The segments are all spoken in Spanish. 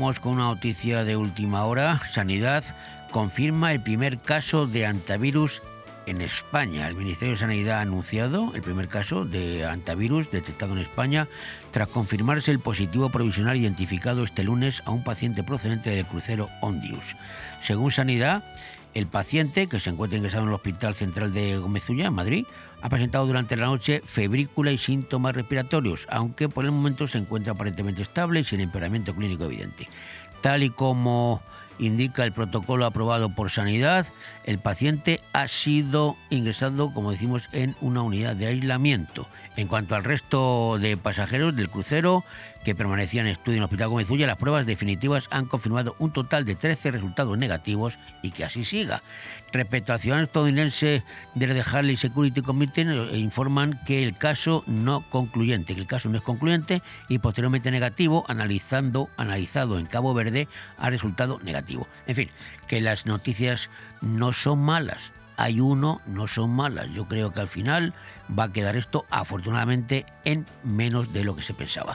Vamos con una noticia de última hora. Sanidad confirma el primer caso de hantavirus en España. El Ministerio de Sanidad ha anunciado el primer caso de hantavirus detectado en España tras confirmarse el positivo provisional identificado este lunes a un paciente procedente del crucero Ondius. Según Sanidad, el paciente, que se encuentra ingresado en el Hospital Central de Gómez Ulla, en Madrid, ha presentado durante la noche febrícula y síntomas respiratorios, aunque por el momento se encuentra aparentemente estable y sin empeoramiento clínico evidente. Tal y como indica el protocolo aprobado por Sanidad, el paciente ha sido ingresado, como decimos, en una unidad de aislamiento. En cuanto al resto de pasajeros del crucero que permanecían en estudio en el Hospital Gómez Ulla, las pruebas definitivas han confirmado un total de 13 resultados negativos y que así siga. Respecto al ciudadano estadounidense de The Harley Security Committee, informan que el caso no es concluyente y posteriormente negativo, analizado en Cabo Verde, ha resultado negativo. En fin, que las noticias no son malas. No son malas. Yo creo que al final va a quedar esto, afortunadamente, en menos de lo que se pensaba.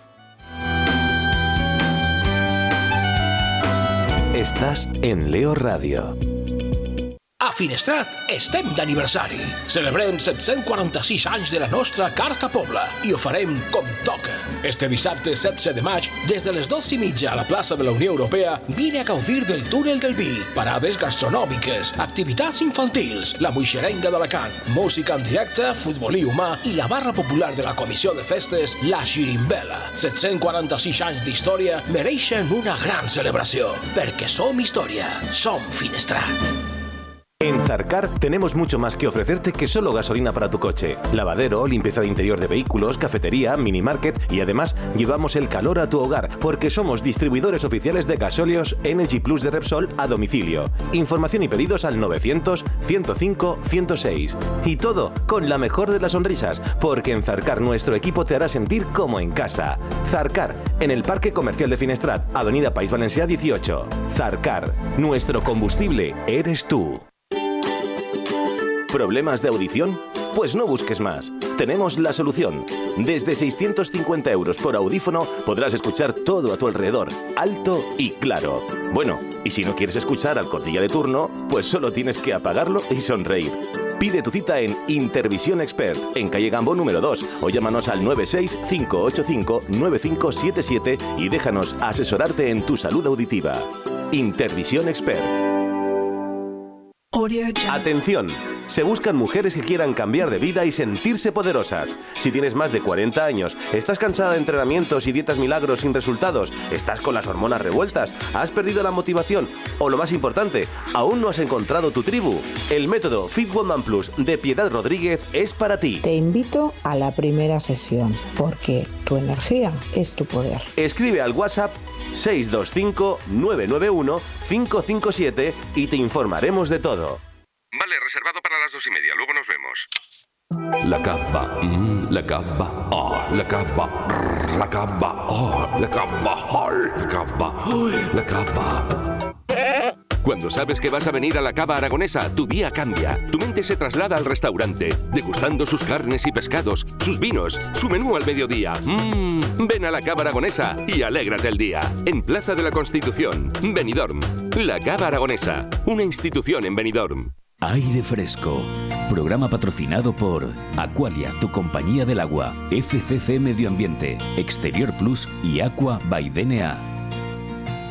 Estàs en Leo Ràdio. A Finestrat estem d'aniversari. Celebrem 746 anys de la nostra Carta Pobla i ho farem com toca. Este dissabte 16 de maig, des de les 12:30 a la plaça de la Unió Europea, vine a gaudir del túnel del vi, parades gastronòmiques, activitats infantils, la moixerenga d'Alacant, música en directe, futbolí humà i la barra popular de la Comissió de Festes, la Xirimbela. 746 anys d'història mereixen una gran celebració, perquè som història, som Finestrat. En Zarcar tenemos mucho más que ofrecerte que solo gasolina para tu coche. Lavadero, limpieza de interior de vehículos, cafetería, minimarket y además llevamos el calor a tu hogar porque somos distribuidores oficiales de gasóleos Energy Plus de Repsol a domicilio. Información y pedidos al 900 105 106. Y todo con la mejor de las sonrisas porque en Zarcar nuestro equipo te hará sentir como en casa. Zarcar, en el Parque Comercial de Finestrat, Avenida País Valencià 18. Zarcar, nuestro combustible eres tú. ¿Problemas de audición? Pues no busques más. Tenemos la solución. Desde 650 € por audífono podrás escuchar todo a tu alrededor, alto y claro. Bueno, y si no quieres escuchar al cotilla de turno, pues solo tienes que apagarlo y sonreír. Pide tu cita en Intervisión Expert, en calle Gambó número 2, o llámanos al 96 585 9577 y déjanos asesorarte en tu salud auditiva. Intervisión Expert. Atención, se buscan mujeres que quieran cambiar de vida y sentirse poderosas. Si tienes más de 40 años, estás cansada de entrenamientos y dietas milagros sin resultados, estás con las hormonas revueltas, has perdido la motivación o lo más importante, aún no has encontrado tu tribu, el método Fit Woman Plus de Piedad Rodríguez es para ti. Te invito a la primera sesión porque tu energía es tu poder. Escribe al WhatsApp 625 991 557 y te informaremos de todo. Vale, reservado para las 2:30. Luego nos vemos. La capa, la capa, oh, la capa, la capa, oh, la capa, oh, la capa, oh, la capa. Cuando sabes que vas a venir a la Cava Aragonesa, tu día cambia. Tu mente se traslada al restaurante, degustando sus carnes y pescados, sus vinos, su menú al mediodía. Ven a la Cava Aragonesa y alégrate el día. En Plaza de la Constitución, Benidorm. La Cava Aragonesa, una institución en Benidorm. Aire Fresco. Programa patrocinado por Aqualia, tu compañía del agua, FCC Medio Ambiente, Exterior Plus y Aqua by DNA.